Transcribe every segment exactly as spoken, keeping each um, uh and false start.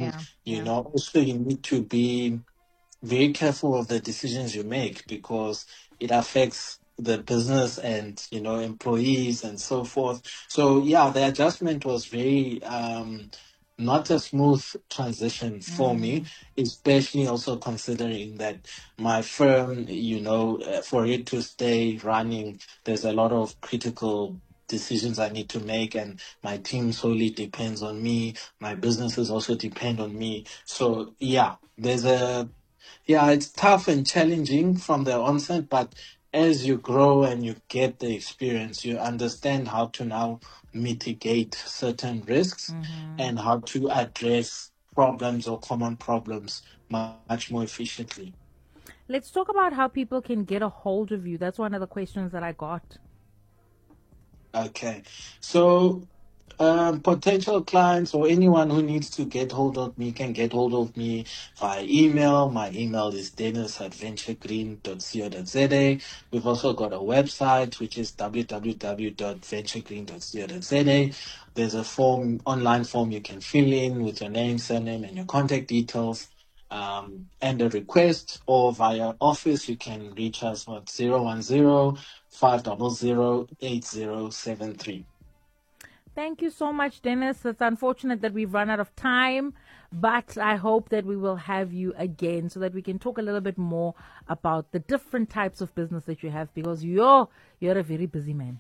Yeah, you yeah. know, also you need to be very careful of the decisions you make because it affects the business and, you know, employees and so forth. So yeah, the adjustment was very um not a smooth transition for me, Mm. especially also considering that my firm, you know, uh, for it to stay running, there's a lot of critical decisions I need to make, and my team solely depends on me. My businesses also depend on me. So yeah, there's a yeah, it's tough and challenging from the onset, but as you grow and you get the experience, you understand how to now mitigate certain risks Mm-hmm. and how to address problems or common problems mu- much more efficiently. Let's talk about how people can get a hold of you. That's one of the questions that I got. Okay. So, um, potential clients or anyone who needs to get hold of me can get hold of me via email. My email is dennis at venturegreen dot co dot za. We've also got a website, which is w w w dot venturegreen dot co dot za. There's a form, online form you can fill in with your name, surname, and your contact details. Um, and a request, or via office, you can reach us at zero one zero five zero zero eight zero seven three. Thank you so much, Dennis. It's unfortunate that we've run out of time, but I hope that we will have you again so that we can talk a little bit more about the different types of business that you have because you're you're a very busy man.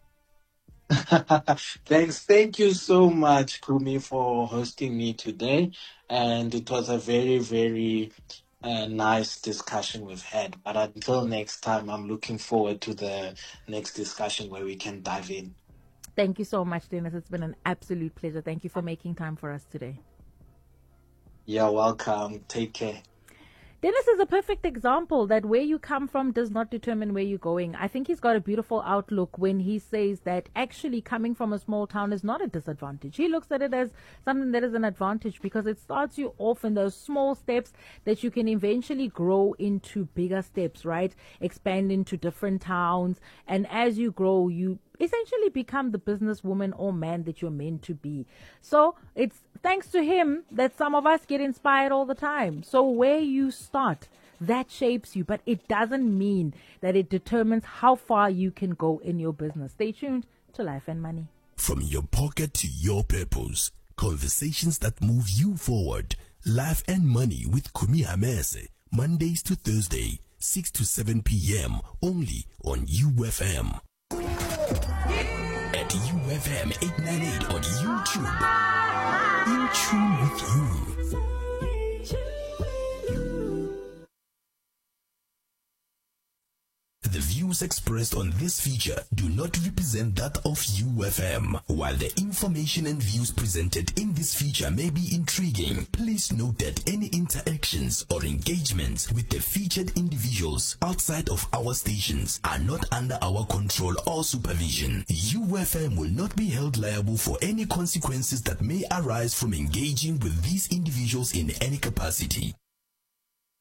Thanks. Thank you so much, Kumi, for hosting me today. And it was a very, very uh, nice discussion we've had. But until next time, I'm looking forward to the next discussion where we can dive in. Thank you so much, Dennis. It's been an absolute pleasure. Thank you for making time for us today. You're welcome. Take care. Dennis is a perfect example that where you come from does not determine where you're going. I think he's got a beautiful outlook when he says that actually coming from a small town is not a disadvantage. He looks at it as something that is an advantage because it starts you off in those small steps that you can eventually grow into bigger steps, right? Expand into different towns. And as you grow, you essentially become the businesswoman or man that you're meant to be. So it's thanks to him that some of us get inspired all the time. So where you start, that shapes you, but it doesn't mean that it determines how far you can go in your business. Stay tuned to Life and Money. From your pocket to your purpose, conversations that move you forward. Life and Money with Kumi Hamese, Mondays to Thursday, six to seven p.m. only on U F M. At U F M eight ninety-eight on YouTube. In tune with you. The views expressed on this feature do not represent that of U F M. While the information and views presented in this feature may be intriguing, please note that any interactions or engagements with the featured individuals outside of our stations are not under our control or supervision. U F M will not be held liable for any consequences that may arise from engaging with these individuals in any capacity.